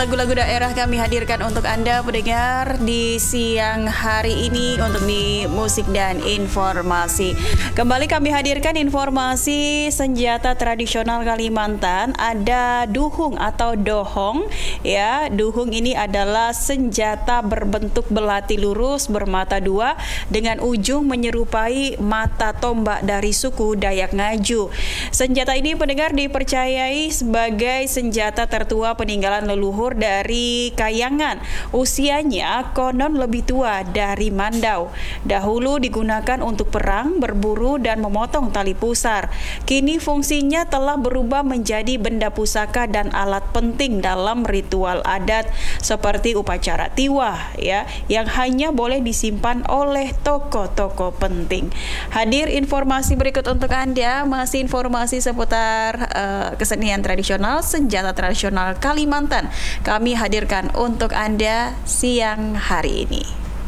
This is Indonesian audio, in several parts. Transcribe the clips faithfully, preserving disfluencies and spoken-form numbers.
Lagu-lagu daerah kami hadirkan untuk Anda pendengar di siang hari ini untuk di musik dan informasi. Kembali kami hadirkan informasi senjata tradisional Kalimantan. Ada duhung atau dohong ya. Duhung ini adalah senjata berbentuk belati lurus bermata dua dengan ujung menyerupai mata tombak dari suku Dayak Ngaju. Senjata ini pendengar dipercayai sebagai senjata tertua peninggalan leluhur dari Kayangan. Usianya konon lebih tua dari Mandau. Dahulu digunakan untuk perang, berburu, dan memotong tali pusar. Kini fungsinya telah berubah menjadi benda pusaka dan alat penting dalam ritual adat seperti upacara tiwah ya, yang hanya boleh disimpan oleh tokoh-tokoh penting. Hadir informasi berikut untuk Anda, masih informasi seputar uh, kesenian tradisional, senjata tradisional Kalimantan. Kami hadirkan untuk Anda siang hari ini.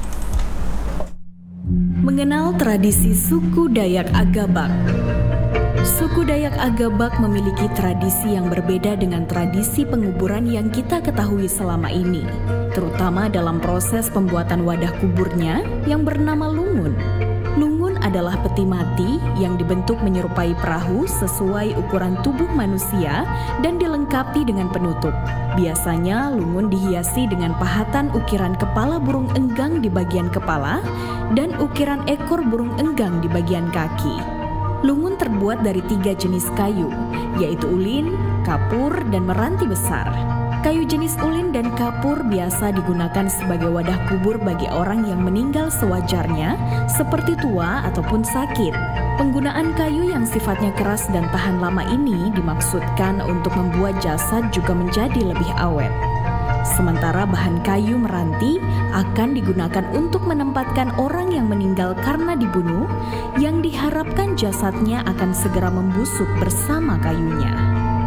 Mengenal tradisi suku Dayak Agabak. Suku Dayak Agabak memiliki tradisi yang berbeda dengan tradisi penguburan yang kita ketahui selama ini, terutama dalam proses pembuatan wadah kuburnya yang bernama lungun. Lungun adalah peti mati yang dibentuk menyerupai perahu sesuai ukuran tubuh manusia dan dilengkapi dengan penutup. Biasanya lungun dihiasi dengan pahatan ukiran kepala burung enggang di bagian kepala dan ukiran ekor burung enggang di bagian kaki. Lungun terbuat dari tiga jenis kayu, yaitu ulin, kapur, dan meranti besar. Kayu jenis ulin dan kapur biasa digunakan sebagai wadah kubur bagi orang yang meninggal sewajarnya, seperti tua ataupun sakit. Penggunaan kayu yang sifatnya keras dan tahan lama ini dimaksudkan untuk membuat jasad juga menjadi lebih awet. Sementara bahan kayu meranti akan digunakan untuk menempatkan orang yang meninggal karena dibunuh, yang diharapkan jasadnya akan segera membusuk bersama kayunya.